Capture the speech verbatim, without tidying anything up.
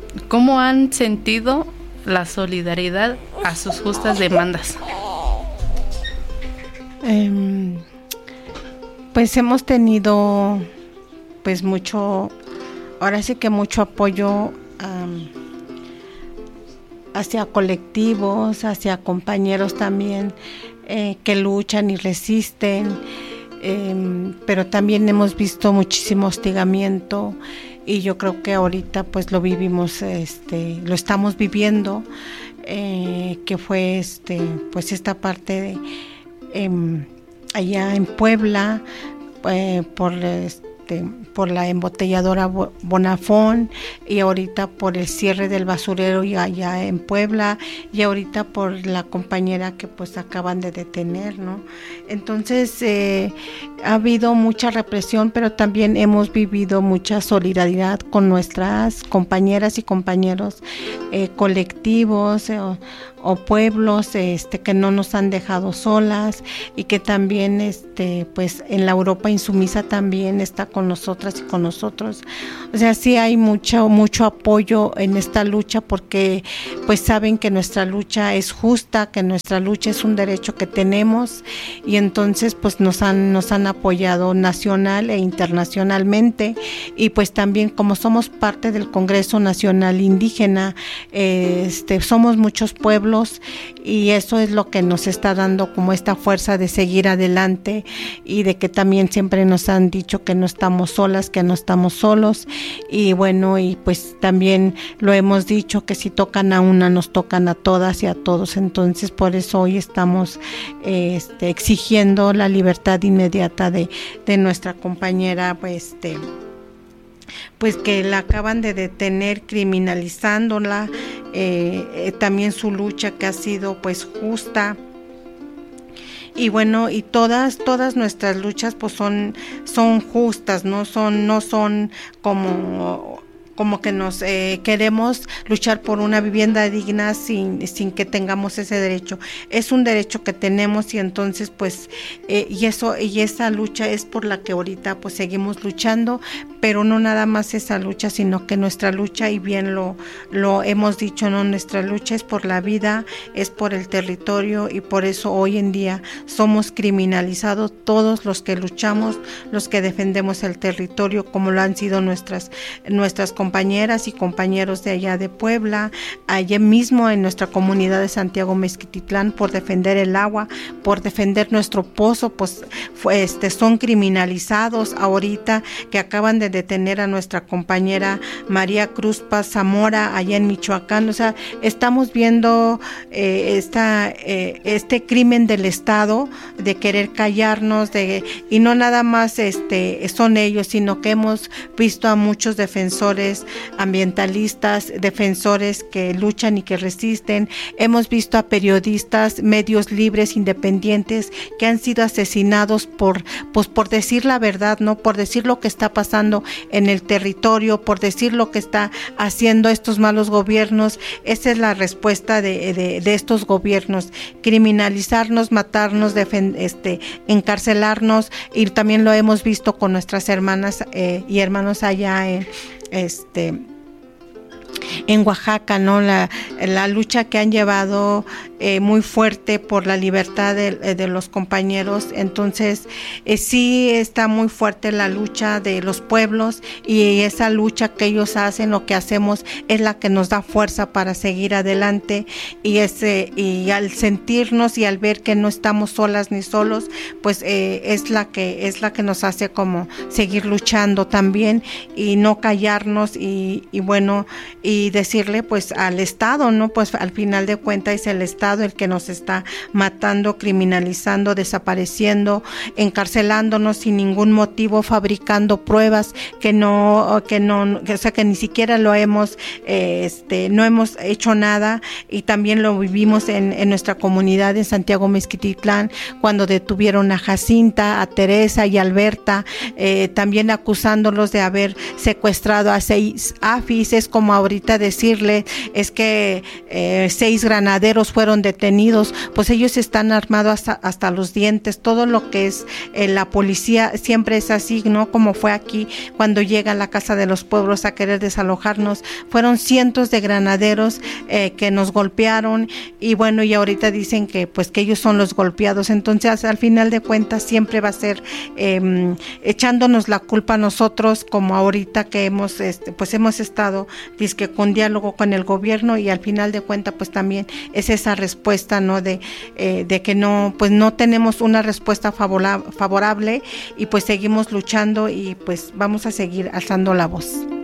¿cómo han sentido la solidaridad a sus justas demandas? Eh, pues hemos tenido pues mucho, ahora sí que mucho apoyo um, hacia colectivos, hacia compañeros también eh, que luchan y resisten, eh, pero también hemos visto muchísimo hostigamiento y yo creo que ahorita pues lo vivimos, este, lo estamos viviendo, eh, que fue este, pues esta parte de eh, allá en Puebla, eh, por este, por la embotelladora Bonafón, y ahorita por el cierre del basurero y allá en Puebla, y ahorita por la compañera que pues acaban de detener, ¿no? Entonces eh, ha habido mucha represión, pero también hemos vivido mucha solidaridad con nuestras compañeras y compañeros, eh, colectivos eh, o, o pueblos este, que no nos han dejado solas, y que también este, pues en la Europa insumisa también está con nosotras y con nosotros. O sea, sí hay mucho mucho apoyo en esta lucha, porque pues saben que nuestra lucha es justa, que nuestra lucha es un derecho que tenemos, y entonces pues nos han nos han apoyado nacional e internacionalmente. Y pues también, como somos parte del Congreso Nacional Indígena, eh, este somos muchos pueblos, y eso es lo que nos está dando como esta fuerza de seguir adelante, y de que también siempre nos han dicho que no estamos solas, que no estamos solos. Y bueno, y pues también lo hemos dicho, que si tocan a una, nos tocan a todas y a todos. Entonces por eso hoy estamos eh, este, exigiendo la libertad inmediata de, de nuestra compañera, pues este pues que la acaban de detener, criminalizándola, eh, eh, también su lucha que ha sido pues justa. Y bueno, y todas todas nuestras luchas pues son son justas, no son no son como como que nos eh, queremos luchar por una vivienda digna sin sin que tengamos ese derecho. Es un derecho que tenemos, y entonces pues eh, y eso y esa lucha es por la que ahorita pues seguimos luchando, pero no nada más esa lucha, sino que nuestra lucha, y bien lo lo hemos dicho, no, nuestra lucha es por la vida, es por el territorio, y por eso hoy en día somos criminalizados todos los que luchamos, los que defendemos el territorio, como lo han sido nuestras nuestras compañeras y compañeros de allá de Puebla, allá mismo en nuestra comunidad de Santiago Mezquititlán, por defender el agua, por defender nuestro pozo, pues fue, este, son criminalizados ahorita, que acaban de detener a nuestra compañera María Cruz Paz Zamora allá en Michoacán. O sea, estamos viendo eh, esta, eh, este crimen del Estado de querer callarnos, de, y no nada más este, son ellos, sino que hemos visto a muchos defensores ambientalistas, defensores que luchan y que resisten. Hemos visto a periodistas, medios libres, independientes, que han sido asesinados por, pues, por decir la verdad, ¿no? Por decir lo que está pasando en el territorio, por decir lo que está haciendo estos malos gobiernos. Esa es la respuesta de, de, de estos gobiernos: criminalizarnos, matarnos, defen- este, encarcelarnos. Y también lo hemos visto con nuestras hermanas eh, y hermanos allá en este en Oaxaca, ¿no? La, la lucha que han llevado eh, muy fuerte por la libertad de, de los compañeros. Entonces eh, sí está muy fuerte la lucha de los pueblos, y esa lucha que ellos hacen, lo que hacemos, es la que nos da fuerza para seguir adelante. Y ese y al sentirnos y al ver que no estamos solas ni solos, pues eh, es la que es la que nos hace como seguir luchando también, y no callarnos, y, y bueno, y decirle pues al Estado, ¿no? Pues al final de cuentas es el Estado el que nos está matando, criminalizando, desapareciendo, encarcelándonos sin ningún motivo, fabricando pruebas que no, que no, que, o sea, que ni siquiera lo hemos, eh, este, no hemos hecho nada. Y también lo vivimos en, en nuestra comunidad en Santiago Mezquititlán, cuando detuvieron a Jacinta, a Teresa y a Alberta, eh, también acusándolos de haber secuestrado a seis afis. Es como ahorita decirle, es que eh, seis granaderos fueron fueron detenidos, pues ellos están armados hasta, hasta los dientes. Todo lo que es eh, la policía siempre es así, ¿no? Como fue aquí cuando llega a la Casa de los Pueblos a querer desalojarnos. Fueron cientos de granaderos eh, que nos golpearon, y bueno, y ahorita dicen que pues que ellos son los golpeados. Entonces al final de cuentas siempre va a ser eh, echándonos la culpa a nosotros, como ahorita que hemos este, pues hemos estado dizque con diálogo con el gobierno, y al final de cuentas pues también es esa respuesta, ¿no? De, eh, de que no, pues no tenemos una respuesta favorable, favorable y pues seguimos luchando, y pues vamos a seguir alzando la voz.